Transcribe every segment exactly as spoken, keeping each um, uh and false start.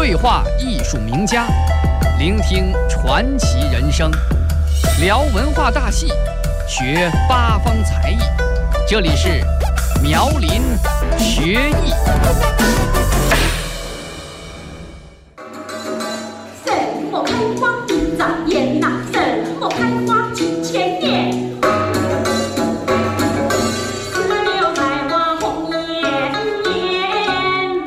对话艺术名家，聆听传奇人生，聊文化大戏，学八方才艺。这里是苗林学艺。 什么开花一眨眼呐，什么开花几千年。四柳开花红艳艳，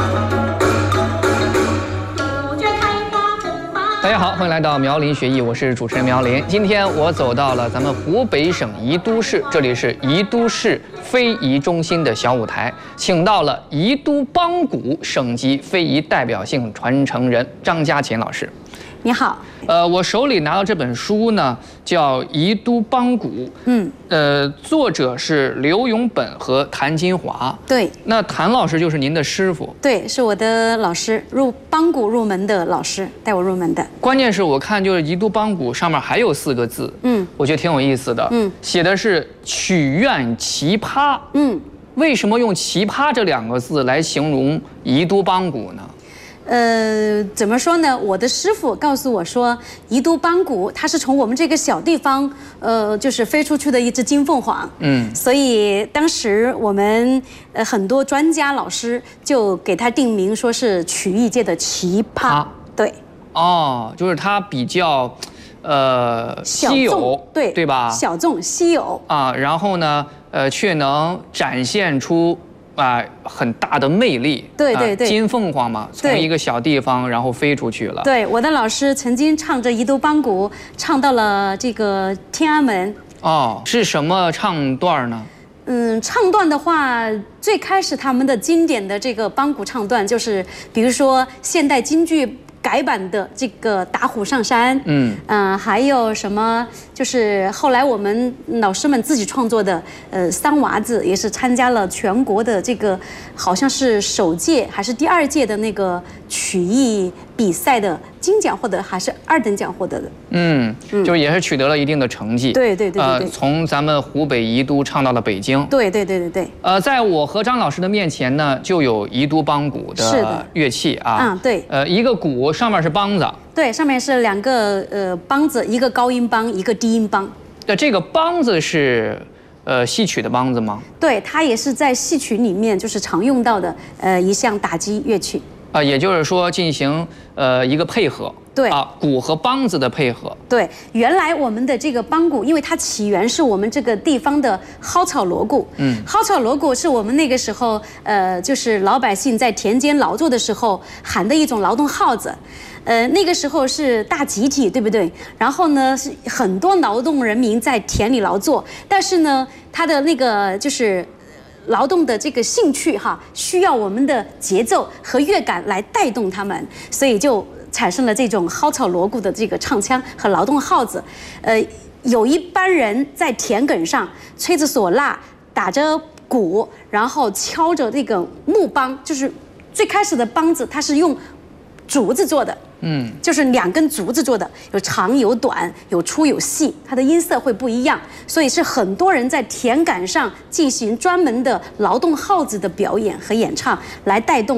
杜鹃开花红发。 大家好，欢迎来到苗林学艺，我是主持人苗林。今天我走到了咱们湖北省宜都市，这里是宜都市非遗中心的小舞台，请到了宜都帮鼓省级非遗代表性传承人张家琴老师。 你好， 呃，我手里拿到这本书呢，叫《宜都帮鼓》， 嗯， 呃，作者是刘永本和谭金华。 对， 那谭老师就是您的师傅。 对，是我的老师，入帮鼓入门的老师，带我入门的。 关键是我看就是宜都帮鼓上面还有四个字， 嗯， 我觉得挺有意思的， 嗯， 写的是曲苑奇葩， 嗯， 为什么用奇葩这两个字来形容宜都帮鼓呢？ 呃，怎么说呢？我的师傅告诉我说，宜都帮鼓它是从我们这个小地方，呃，就是飞出去的一只金凤凰。嗯，所以当时我们呃很多专家老师就给它定名说是曲艺界的奇葩。 啊、 对。 哦，就是它比较，呃， 小稀有， 众，对对吧？ 小众稀有啊，然后呢，呃，却能展现出。啊、呃，很大的魅力。 对对对， 呃、金凤凰嘛，从一个小地方然后飞出去了。 对，我的老师曾经唱着宜都帮鼓，唱到了这个天安门。 哦，是什么唱段呢？ 嗯，唱段的话，最开始他们的经典的这个帮鼓唱段，就是比如说现代京剧改版的这个打虎上山，嗯，呃，还有什么？就是后来我们老师们自己创作的，呃，三娃子也是参加了全国的这个，好像是首届还是第二届的那个曲艺比赛的金奖获得，还是二等奖获得的。嗯， 就是也是取得了一定的成绩。 对对对对对。 呃，从咱们湖北宜都唱到了北京。 对对对对对。 呃，在我和张老师的面前呢，就有宜都帮鼓的乐器啊。 嗯，对。 呃，一个鼓上面是梆子。 对，上面是两个呃梆子，一个高音梆，一个低音梆。 那这个梆子是呃戏曲的梆子吗？ 对，它也是在戏曲里面就是常用到的呃一项打击乐器。 啊、呃，也就是说进行呃一个配合。 对啊，鼓和梆子的配合。 对，原来我们的这个帮鼓，因为它起源是我们这个地方的蒿草锣鼓。嗯，蒿草锣鼓是我们那个时候，呃，就是老百姓在田间劳作的时候喊的一种劳动号子。呃，那个时候是大集体，对不对？然后呢，是很多劳动人民在田里劳作，但是呢，他的那个就是劳动的这个兴趣哈，需要我们的节奏和乐感来带动他们，所以就产生了这种蒿草锣鼓的这个唱腔和劳动号子。呃，有一班人在田埂上吹着唢呐，打着鼓，然后敲着这个木梆，就是最开始的梆子，它是用竹子做的。嗯，就是两根竹子做的，有长有短，有粗有细，它的音色会不一样，所以是很多人在田埂上进行专门的劳动号子的表演和演唱，来带动